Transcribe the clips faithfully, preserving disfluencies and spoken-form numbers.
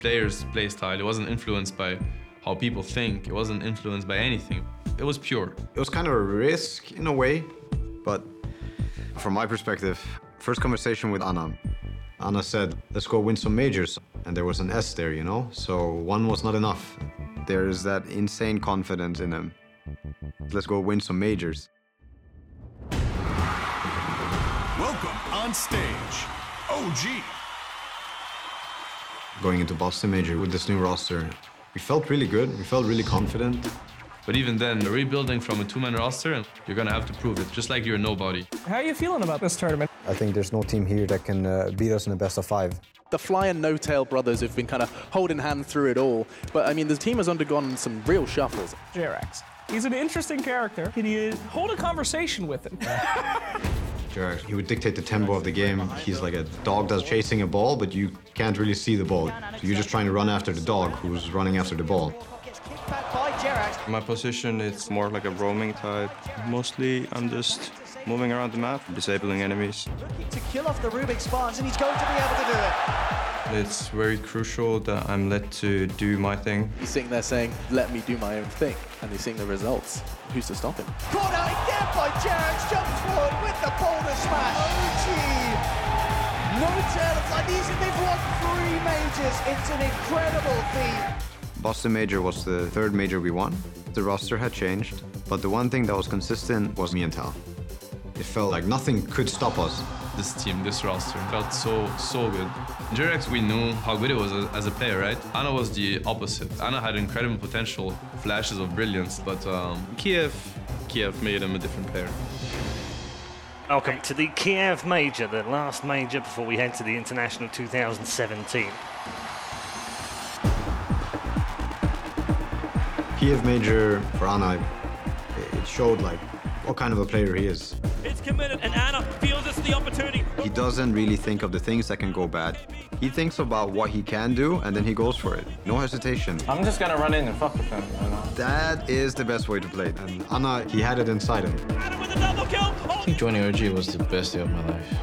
Players' play style, it wasn't influenced by how people think. It wasn't influenced by anything. It was pure. It was kind of a risk in a way, but from my perspective, first conversation with Anna, Anna said, let's go win some majors. And there was an S there, you know? So one was not enough. There's that insane confidence in him. Let's go win some majors. Welcome on stage, O G. Going into Boston Major with this new roster, we felt really good. We felt really confident. But even then, rebuilding from a two-man roster, you're gonna have to prove it, just like you're a nobody. How are you feeling about this tournament? I think there's no team here that can uh, beat us in the best of five. The Fly and No Tail brothers have been kind of holding hand through it all. But, I mean, the team has undergone some real shuffles. Jerax. He's an interesting character. Can you hold a conversation with him? Jerax, he would dictate the tempo of the game. He's like a dog that's chasing a ball, but you can't really see the ball. So you're just trying to run after the dog who's running after the ball. My position is more like a roaming type. Mostly I'm just moving around the map, disabling enemies. Looking to kill off the Rubik spawns, and he's going to be able to do it. It's very crucial that I'm let to do my thing. He's sitting there saying, let me do my own thing. And he's seeing the results. Who's to stop him? Caught out again by Jerax, jumps forward with the boulder smash. O G! No tails, like these, they've won three majors. It's an incredible feat. Boston Major was the third major we won. The roster had changed, but the one thing that was consistent was me and Tal. It felt like nothing could stop us. This team, this roster, felt so, so good. Jerax, we knew how good he was as a player, right? Anna was the opposite. Anna had incredible potential, flashes of brilliance, but um, Kiev, Kiev made him a different player. Welcome to the Kiev Major, the last major before we head to the International two thousand seventeen. Kiev Major for Anna, it showed like what kind of a player he is. It's committed, and Anna feels it's the opportunity. He doesn't really think of the things that can go bad. He thinks about what he can do, and then he goes for it. No hesitation. I'm just gonna run in and fuck with him. You know? That is the best way to play. And Anna, he had it inside him. Anna with a double kill. Oh. I think joining O G was the best day of my life.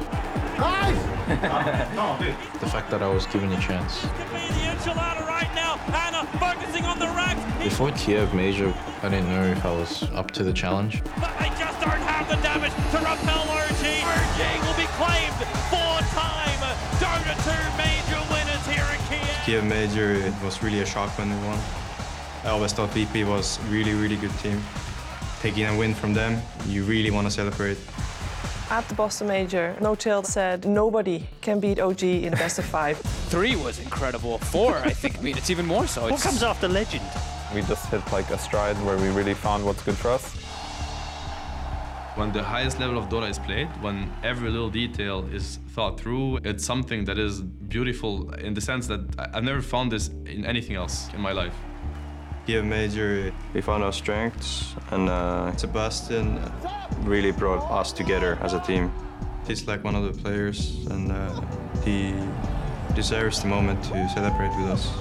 Nice! The fact that I was given a chance. Could be the enchilada right now. Anna focusing on the racks. Before Kiev Major, I didn't know if I was up to the challenge. But they just don't have the damage to repel O G. O G will be claimed four-time Dota two major winners here in Kiev. Kiev Major, it was really a shock when we won. I always thought V P was really, really good team. Taking a win from them, you really want to celebrate. At the Boston Major, No Tail said nobody can beat O G in best of five. Three was incredible. Four, I think, I mean, it's even more so. What It's... comes after Legend? We just hit like a stride where we really found what's good for us. When the highest level of Dota is played, when every little detail is thought through, it's something that is beautiful in the sense that I've never found this in anything else in my life. Kiev Major, we found our strengths, and uh, Sebastian really brought us together as a team. He's like one of the players, and uh, he deserves the moment to celebrate with us.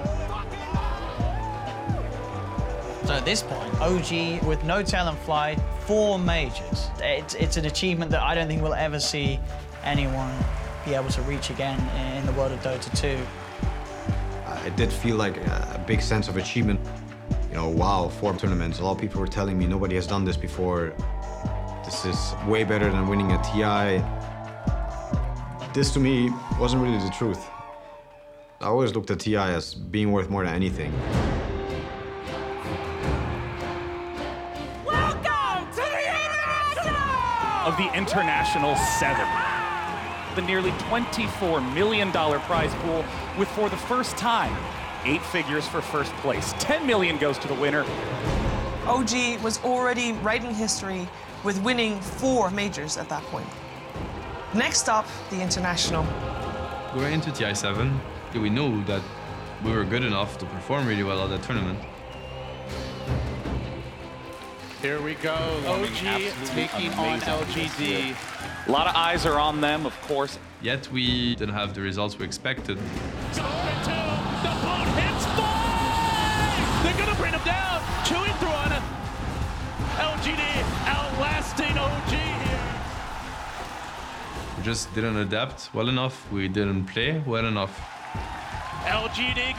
So at this point, O G with No Tail and Fly, four majors. It's, it's an achievement that I don't think we'll ever see anyone be able to reach again in the world of Dota two. It did feel like a big sense of achievement. You know, wow, four tournaments. A lot of people were telling me nobody has done this before. This is way better than winning a T I. This to me wasn't really the truth. I always looked at T I as being worth more than anything. Welcome to the International! Of the International seven. The nearly twenty-four million dollar prize pool with, for the first time, eight figures for first place. ten million goes to the winner. O G was already writing history with winning four majors at that point. Next up, the International. We were into T I seven. We knew that we were good enough to perform really well at that tournament. Here we go. O G taking on L G D. A lot of eyes are on them, of course. Yet we didn't have the results we expected. Two and two. The ball hits five! They're gonna bring him down. Chewing through on it. L G D outlasting O G here. We just didn't adapt well enough. We didn't play well enough. L G D